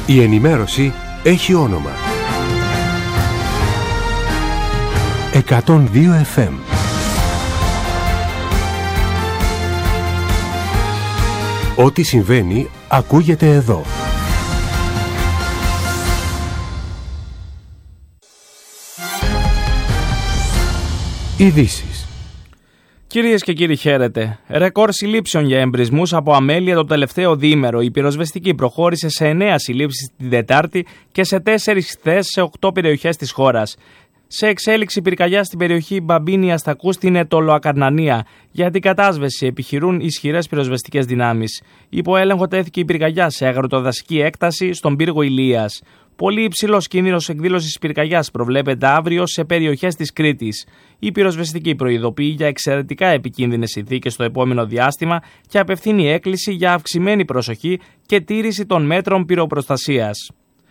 Η ενημέρωση έχει όνομα. 102 FM. Ό,τι συμβαίνει ακούγεται εδώ. Ειδήσεις. Κυρίες και κύριοι, χαίρετε. Ρεκόρ συλλήψεων για εμπρισμούς από αμέλεια το τελευταίο διήμερο. Η πυροσβεστική προχώρησε σε 9 συλλήψεις την Τετάρτη και σε 4 χθες σε 8 περιοχές της χώρας. Σε εξέλιξη πυρκαγιά στην περιοχή Μπαμπίνια Αστακού στην Ετωλοακαρνανία. Για την κατάσβεση επιχειρούν ισχυρές πυροσβεστικές δυνάμεις. Υπό έλεγχο τέθηκε η πυρκαγιά σε αγροτοδασική έκταση στον πύργο Ηλίας. Πολύ υψηλός κίνδυνος εκδήλωσης πυρκαγιάς προβλέπεται αύριο σε περιοχές της Κρήτης. Η πυροσβεστική προειδοποιεί για εξαιρετικά επικίνδυνες συνθήκες στο επόμενο διάστημα και απευθύνει έκκληση για αυξημένη προσοχή και τήρηση των μέτρων πυροπροστασίας.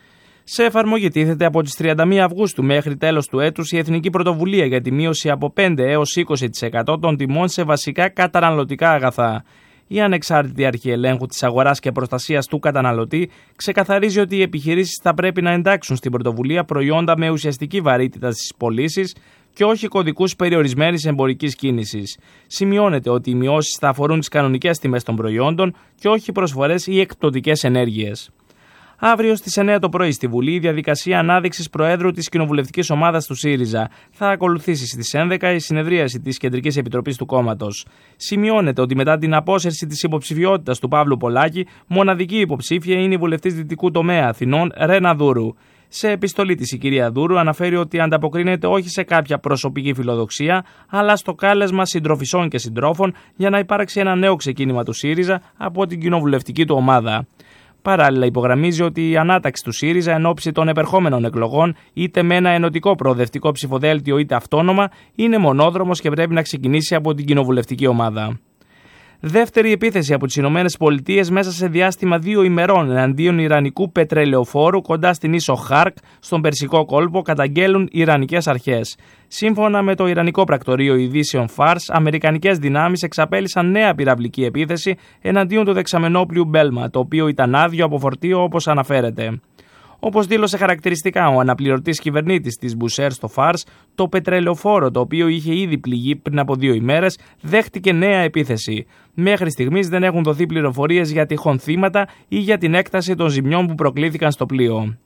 Σε εφαρμογή τίθεται από τις 31 Αυγούστου μέχρι τέλος του έτους η Εθνική Πρωτοβουλία για τη μείωση από 5 έως 20% των τιμών σε βασικά καταναλωτικά αγαθά. Η ανεξάρτητη αρχή ελέγχου της αγοράς και προστασίας του καταναλωτή ξεκαθαρίζει ότι οι επιχειρήσεις θα πρέπει να εντάξουν στην πρωτοβουλία προϊόντα με ουσιαστική βαρύτητα στις πωλήσεις και όχι κωδικούς περιορισμένης εμπορικής κίνησης. Σημειώνεται ότι οι μειώσεις θα αφορούν τις κανονικές τιμές των προϊόντων και όχι προσφορές ή εκπτωτικές ενέργειες. Αύριο στις 9 το πρωί στη Βουλή η διαδικασία ανάδειξης Προέδρου της Κοινοβουλευτικής Ομάδας του ΣΥΡΙΖΑ. Θα ακολουθήσει στις 11 η συνεδρίαση της Κεντρικής Επιτροπής του κόμματος. Σημειώνεται ότι μετά την απόσυρση της υποψηφιότητας του Παύλου Πολάκη, μοναδική υποψήφια είναι η βουλευτής Δυτικού Τομέα Αθηνών Ρένα Δούρου. Σε επιστολή της η κυρία Δούρου αναφέρει ότι ανταποκρίνεται όχι σε κάποια προσωπική φιλοδοξία, αλλά στο κάλεσμα συντροφισσών και συντρόφων για να υπάρξει ένα νέο ξεκίνημα του ΣΥΡΙΖΑ από την κοινοβουλευτική του ομάδα. Παράλληλα, υπογραμμίζει ότι η ανάταξη του ΣΥΡΙΖΑ εν ώψη των επερχόμενων εκλογών, είτε με ένα ενωτικό προοδευτικό ψηφοδέλτιο είτε αυτόνομα, είναι μονόδρομος και πρέπει να ξεκινήσει από την κοινοβουλευτική ομάδα. Δεύτερη επίθεση από τις ΗΠΑ μέσα σε διάστημα 2 ημερών εναντίον ιρανικού πετρελαιοφόρου κοντά στην ίσο Χάρκ, στον Περσικό κόλπο, καταγγέλουν οι ιρανικές αρχές. Σύμφωνα με το Ιρανικό Πρακτορείο Ειδήσεων Fars, αμερικανικές δυνάμεις εξαπέλυσαν νέα πυραυλική επίθεση εναντίον του δεξαμενόπλιου Μπέλμα, το οποίο ήταν άδειο από φορτίο όπως αναφέρεται. Όπως δήλωσε χαρακτηριστικά ο αναπληρωτής κυβερνήτης της Μπουσέρ στο Φάρς, το πετρελαιοφόρο, το οποίο είχε ήδη πληγεί πριν από 2 ημέρες, δέχτηκε νέα επίθεση. Μέχρι στιγμής δεν έχουν δοθεί πληροφορίες για τυχόν θύματα ή για την έκταση των ζημιών που προκλήθηκαν στο πλοίο.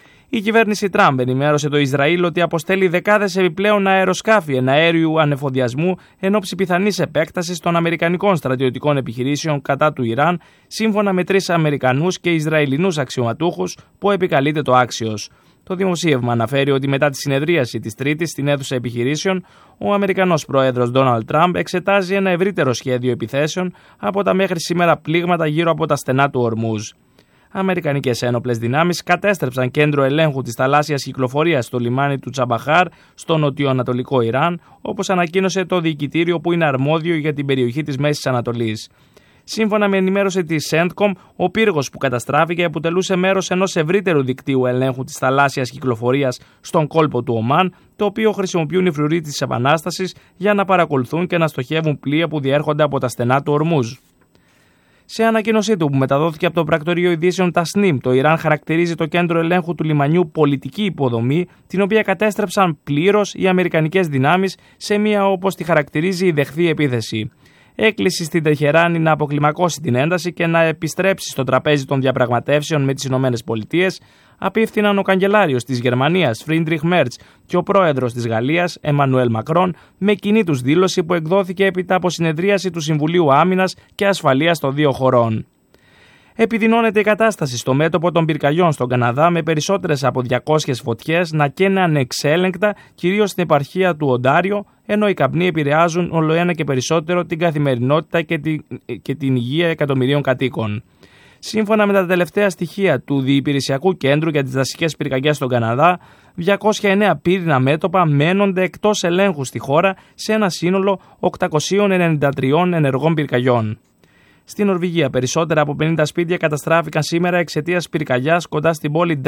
Η κυβέρνηση Τραμπ ενημέρωσε το Ισραήλ ότι αποστέλει δεκάδες επιπλέον αεροσκάφη εναέριου ανεφοδιασμού εν ώψη πιθανής επέκτασης των αμερικανικών στρατιωτικών επιχειρήσεων κατά του Ιράν, σύμφωνα με 3 Αμερικανούς και Ισραηλινούς αξιωματούχους που επικαλείται το Άξιος. Το δημοσίευμα αναφέρει ότι μετά τη συνεδρίαση της Τρίτης στην αίθουσα επιχειρήσεων, ο Αμερικανός πρόεδρος Ντόναλντ Τραμπ εξετάζει ένα ευρύτερο σχέδιο επιθέσεων από τα μέχρι σήμερα πλήγματα γύρω από τα στενά του Ορμούζ. Αμερικανικές ένοπλες δυνάμεις κατέστρεψαν κέντρο ελέγχου της θαλάσσιας κυκλοφορίας στο λιμάνι του Τσαμπαχάρ στο νοτιοανατολικό Ιράν, όπως ανακοίνωσε το διοικητήριο που είναι αρμόδιο για την περιοχή της Μέσης Ανατολής. Σύμφωνα με ενημέρωση της CENTCOM, ο πύργος που καταστράφηκε αποτελούσε μέρος ενός ευρύτερου δικτύου ελέγχου της θαλάσσιας κυκλοφορίας στον κόλπο του Ομάν, το οποίο χρησιμοποιούν οι φρουροί της Επανάστασης για να παρακολουθούν και να στοχεύουν πλοία που διέρχονται από τα στενά του Ορμούζ. Σε ανακοίνωσή του που μεταδόθηκε από το πρακτορείο ειδήσεων Τασνίμ, το Ιράν χαρακτηρίζει το κέντρο ελέγχου του λιμανιού πολιτική υποδομή, την οποία κατέστρεψαν πλήρως οι αμερικανικές δυνάμεις σε μια, όπως τη χαρακτηρίζει, η δεχθή επίθεση. Έκκληση στην Τεχεράνη να αποκλιμακώσει την ένταση και να επιστρέψει στο τραπέζι των διαπραγματεύσεων με τις ΗΠΑ απίφθηναν ο καγκελάριος της Γερμανίας Φρίντριχ Μέρτς και ο πρόεδρος της Γαλλίας Εμμανουέλ Μακρόν με κοινή τους δήλωση που εκδόθηκε έπειτα από συνεδρίαση του Συμβουλίου Άμυνας και Ασφαλείας των 2 χωρών. Επιδεινώνεται η κατάσταση στο μέτωπο των πυρκαγιών στον Καναδά με περισσότερες από 200 φωτιές να καίνε ανεξέλεγκτα κυρίως στην επαρχία του Οντάριο, ενώ οι καπνοί επηρεάζουν ολοένα και περισσότερο την καθημερινότητα και την υγεία εκατομμυρίων κατοίκων. Σύμφωνα με τα τελευταία στοιχεία του Διυπηρεσιακού Κέντρου για τις Δασικές Πυρκαγιές στον Καναδά, 209 πύρινα μέτωπα μένονται εκτός ελέγχου στη χώρα σε ένα σύνολο 893 ενεργών πυρκαγιών. Στην Νορβηγία, περισσότερα από 50 σπίτια καταστράφηκαν σήμερα εξαιτίας πυρκαγιάς κοντά στην πόλη